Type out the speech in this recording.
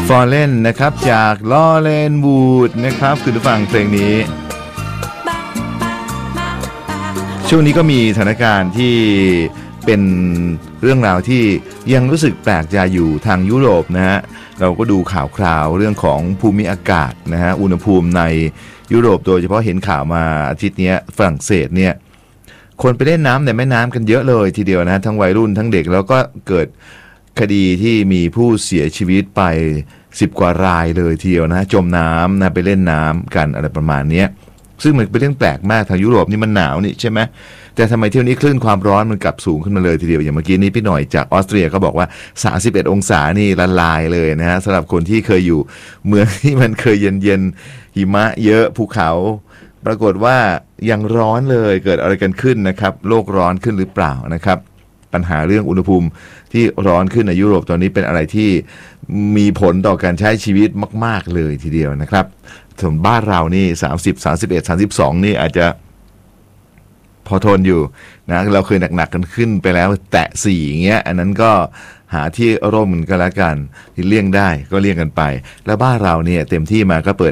Fallen นะครับจากลอเรนวูดนะครับคุณผู้ฟังเพลงนี้ช่วงนี้ก็มีสถานการณ์ที่เป็นเรื่องราวที่ยังรู้สึกแปลกใจอยู่ทางยุโรปนะฮะเราก็ดูข่าวคราวเรื่องของภูมิอากาศนะฮะอุณหภูมิในยุโรปโดยเฉพาะเห็นข่าวมาอาทิตย์นี้ฝรั่งเศสเนี่ยคนไปเล่นน้ำในแม่น้ำกันเยอะเลยทีเดียวนะทั้งวัยรุ่นทั้งเด็กแล้วก็เกิดคดีที่มีผู้เสียชีวิตไป10 กว่ารายเลยทีเดียวนะจมน้ำนะไปเล่นน้ำกันอะไรประมาณนี้ซึ่งมันเป็นเรื่องแปลกมากทางยุโรปนี่มันหนาวนี่ใช่ไหมแต่ทำไมเที่ยวนี้คลื่นความร้อนมันกลับสูงขึ้นมาเลยทีเดียวอย่างเมื่อกี้นี้พี่หน่อยจากออสเตรียก็บอกว่า31องศานี่ละลายเลยนะฮะสำหรับคนที่เคยอยู่เมืองที่มันเคยเย็นๆหิมะเยอะภูเขาปรากฏว่ายังร้อนเลยเกิดอะไรกันขึ้นนะครับโลกร้อนขึ้นหรือเปล่านะครับปัญหาเรื่องอุณหภูมิที่ร้อนขึ้นในยุโรปตอนนี้เป็นอะไรที่มีผลต่อการใช้ชีวิตมากๆเลยทีเดียวนะครับส่วนบ้านเรานี่30 31 32นี่อาจจะพอทนอยู่นะเราเคยหนักๆกันขึ้นไปแล้วแตะ4อย่างเงี้ยอันนั้นก็หาที่ร่มก็แล้วกันที่เลี่ยงได้ก็เลี่ยงกันไปแล้วบ้านเราเนี่ยเต็มที่มาก็เปิด